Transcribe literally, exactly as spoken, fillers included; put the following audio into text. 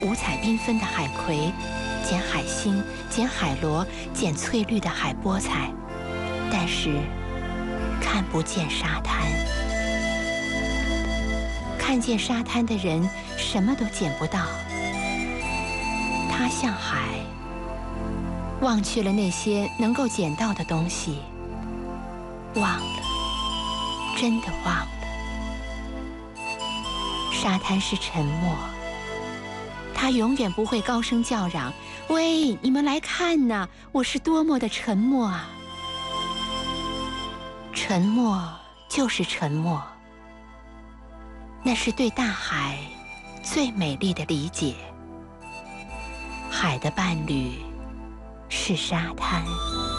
五彩缤纷的海葵，捡海星，捡海螺，捡翠绿的海菠菜，但是看不见沙滩。看见沙滩的人什么都捡不到。他像海，忘去了那些能够捡到的东西，忘了，真的忘了。沙滩是沉默，它永远不会高声叫嚷：“喂，你们来看呐，我是多么的沉默啊！”沉默就是沉默，那是对大海最美丽的理解。海的伴侣是沙滩。